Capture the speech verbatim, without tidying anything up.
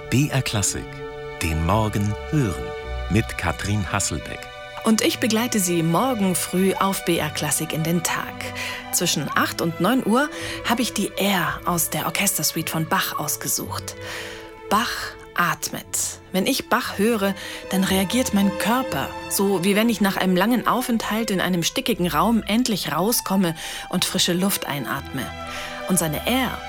B R Klassik, den Morgen hören mit Katrin Hasselbeck. Und ich begleite Sie morgen früh auf B R Klassik in den Tag. Zwischen acht und neun Uhr habe ich die Air aus der Orchestersuite von Bach ausgesucht. Bach atmet. Wenn ich Bach höre, dann reagiert mein Körper, so wie wenn ich nach einem langen Aufenthalt in einem stickigen Raum endlich rauskomme und frische Luft einatme. Und seine Air